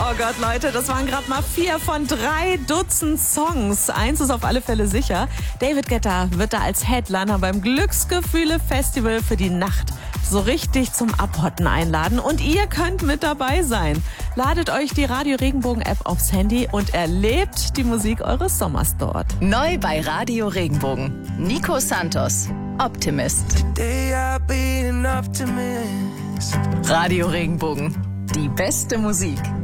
Oh Gott, Leute, das waren gerade mal 4 von 3 Dutzend Songs. Eins ist auf alle Fälle sicher. David Guetta wird da als Headliner beim Glücksgefühle-Festival für die Nacht so richtig zum Abhotten einladen. Und ihr könnt mit dabei sein. Ladet euch die Radio Regenbogen App aufs Handy und erlebt die Musik eures Sommers dort. Neu bei Radio Regenbogen. Nico Santos, Optimist. Today I'll be an optimist. Radio Regenbogen. Die beste Musik.